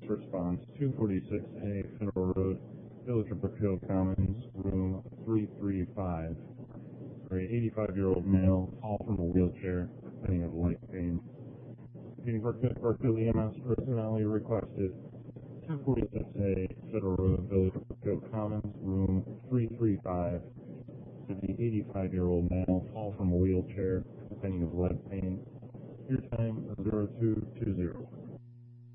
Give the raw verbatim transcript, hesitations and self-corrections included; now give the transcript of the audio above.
response, two forty-six A Federal Road, Village of Brook Hill Commons, room three three five. For a eighty-five-year-old male, fall from a wheelchair, complaining of leg pain. Being Brook Hill E M S personnel, you requested two forty-six A Federal Road, Village of Brook Hill Commons, room three three five. To the eighty-five-year-old male, fall from a wheelchair, complaining of leg pain. Your time, zero two two zero.